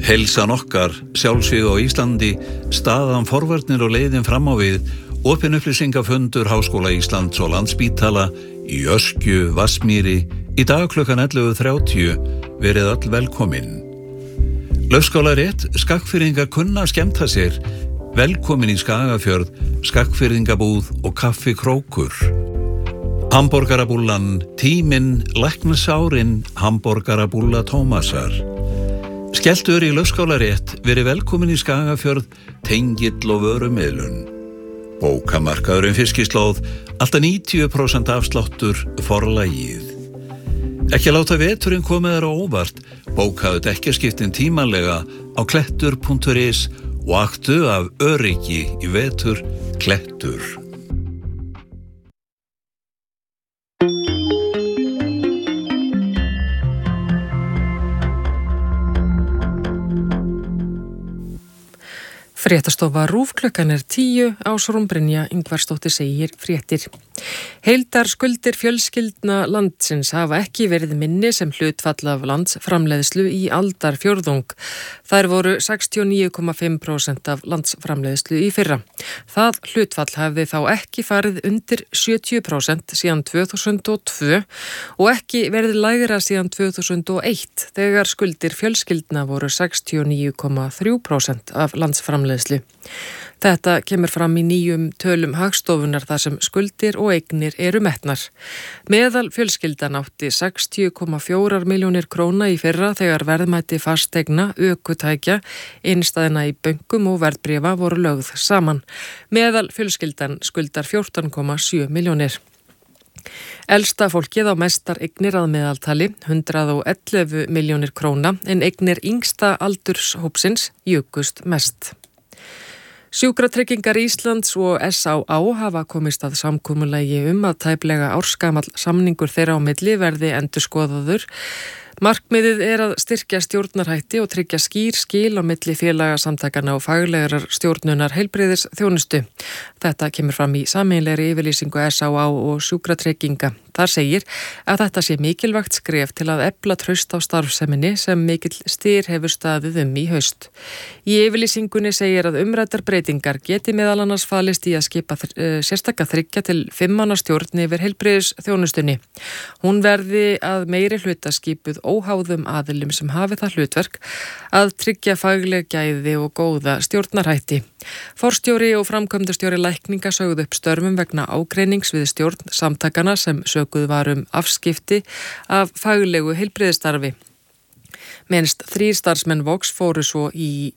Heilsan okkar, sjálfsvíg á Íslandi, staðan forvarnir og leiðin fram á við, opin upplýsingafundur Háskóla Íslands og Landspítala í Öskju, Vatnsmýri, í dag klukkan 11:30, verið öll velkomin. Laufskálarétt, Skagfirðingar kunna skemmta sér, velkomin í Skagafjörð, Skagfirðingabúð og kaffi Krókur. Hamborgarabúllan, tíminn, læknasárin, hamborgarabúlla Tómasar. Skelltur í Laufskálarétt, verið velkomin í Skagafjörð, tengill og vörumiðlun. Bókamarkaðurinn Fiskislóð, alltaf 90% afsláttur, forlagið. Ekki láta veturinn komið þér á óvart, bókaðu dekkjaskiptin tímanlega á klettur.is og aktu af öryggi í vetur Klettur. Fréttastofa RÚV klukkan 10, Ásrún Brynja Ingvarsdóttir segir fréttir. Heildarskuldir fjölskyldna landsins hafa ekki verið minni sem hlutfall af landsframleiðslu í aldarfjórðung. Þær voru 69,5% af landsframleiðslu í fyrra. Það hlutfall hafði þá ekki farið undir 70% síðan 2002 og ekki verið lægra síðan 2001 þegar skuldir fjölskyldna voru 69,3% af landsframleiðslu. Þetta kemur fram í nýjum tölum Hagstofunar þar sem skuldir og eignir eru metnar. Meðal fjölskyldan átti 60,4 milljónir króna í fyrra þegar verðmæti fasteigna, ökutækja, innstæðina í bönkum og verðbréfa voru lögð saman. Meðal fjölskyldan skuldar 14,7 milljónir. Elsta fólkið á mestar eignir að meðaltali, 111 milljónir króna, en eignir yngsta aldurshópsins jukust mest. Sjúkratryggingar Íslands og SÁÁ hafa komist að samkomulagi að tæplega ársgamall samningur þeirra á milli verði endurskoðaður. Markmiðið að styrkja stjórnarhætti og tryggja skýr skil á milli félagasamtakana og faglegrar stjórnunar heilbrigðisþjónustu. Þetta kemur fram í sameiginlegri yfirlýsingu SÁÁ og sjúkratrygginga. Þar segir að þetta sé mikilvægt skref til að efla traust á starfseminni sem mikill styr hefur staðið í haust. Í yfirlýsingunni segir að umræddar breytingar geti meðal annars falist í að skipa sérstaka 3 til 5 manna stjórn yfir heilbrigðisþjónustunni. Hún verði að meiri hluta skipuð óháðum aðilum sem hafi það hlutverk að tryggja fagleg gæði og góða stjórnarhætti. Forstjóri og framkvæmdastjóri lækninga sögðu upp störfum vegna ágreinings við stjórn samtakana sem sökuð var afskipti af faglegu heilbrigðisstarfi. Minnst 3 starfsmenn Vox fóru svo í